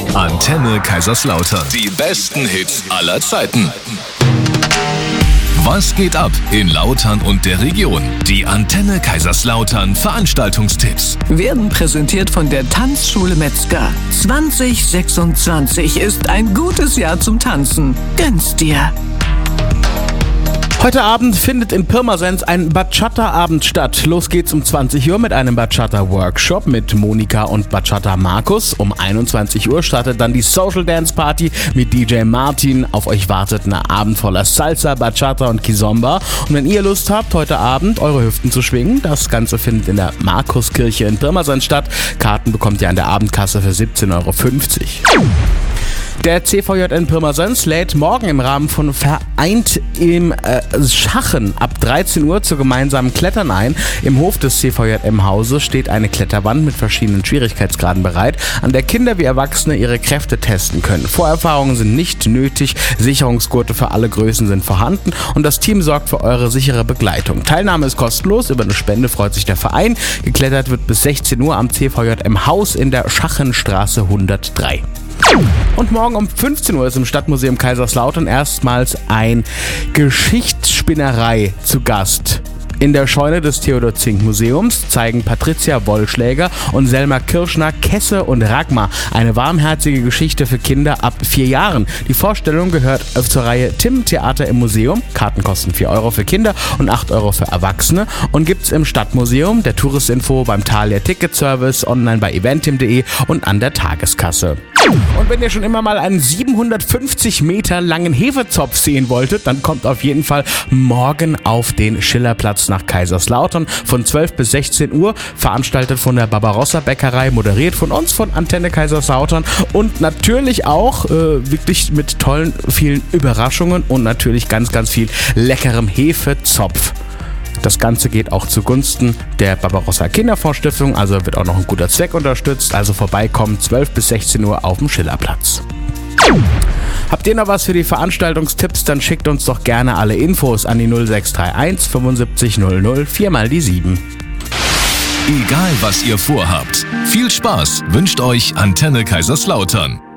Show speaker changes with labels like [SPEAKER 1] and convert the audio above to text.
[SPEAKER 1] Antenne Kaiserslautern. Die besten Hits aller Zeiten. Was geht ab in Lautern und der Region? Die Antenne Kaiserslautern Veranstaltungstipps
[SPEAKER 2] werden präsentiert von der Tanzschule Metzger. 2026 ist ein gutes Jahr zum Tanzen. Gönn's dir!
[SPEAKER 3] Heute Abend findet in Pirmasens ein Bachata-Abend statt. Los geht's um 20 Uhr mit einem Bachata-Workshop mit Monika und Bachata Markus. Um 21 Uhr startet dann die Social Dance Party mit DJ Martin. Auf euch wartet ein Abend voller Salsa, Bachata und Kizomba. Und wenn ihr Lust habt, heute Abend eure Hüften zu schwingen, das Ganze findet in der Markuskirche in Pirmasens statt. Karten bekommt ihr an der Abendkasse für 17,50 €. Der CVJM Pirmasens lädt morgen im Rahmen von Vereint im Schachen ab 13 Uhr zu gemeinsamen Klettern ein. Im Hof des CVJM-Hauses steht eine Kletterwand mit verschiedenen Schwierigkeitsgraden bereit, an der Kinder wie Erwachsene ihre Kräfte testen können. Vorerfahrungen sind nicht nötig, Sicherungsgurte für alle Größen sind vorhanden und das Team sorgt für eure sichere Begleitung. Teilnahme ist kostenlos, über eine Spende freut sich der Verein. Geklettert wird bis 16 Uhr am CVJM-Haus in der Schachenstraße 103. Und morgen um 15 Uhr ist im Stadtmuseum Kaiserslautern erstmals ein Geschichtsspinnerei zu Gast. In der Scheune des Theodor-Zink-Museums zeigen Patricia Wollschläger und Selma Kirschner Kesse und Ragma, eine warmherzige Geschichte für Kinder ab 4 Jahren. Die Vorstellung gehört zur Reihe Tim Theater im Museum. Karten kosten 4 € für Kinder und 8 € für Erwachsene und gibt's im Stadtmuseum, der Touristinfo, beim Thalia Ticketservice, online bei eventim.de und an der Tageskasse. Und wenn ihr schon immer mal einen 750 Meter langen Hefezopf sehen wolltet, dann kommt auf jeden Fall morgen auf den Schillerplatz nach Kaiserslautern von 12 bis 16 Uhr, veranstaltet von der Barbarossa Bäckerei, moderiert von uns, von Antenne Kaiserslautern und natürlich auch wirklich mit tollen, vielen Überraschungen und natürlich ganz, ganz viel leckerem Hefezopf. Das Ganze geht auch zugunsten der Barbarossa Kinderfondsstiftung, also wird auch noch ein guter Zweck unterstützt. Also vorbeikommen, 12 bis 16 Uhr auf dem Schillerplatz. Habt ihr noch was für die Veranstaltungstipps, dann schickt uns doch gerne alle Infos an die 0631 75 00 4x7.
[SPEAKER 1] Egal was ihr vorhabt, viel Spaß wünscht euch Antenne Kaiserslautern.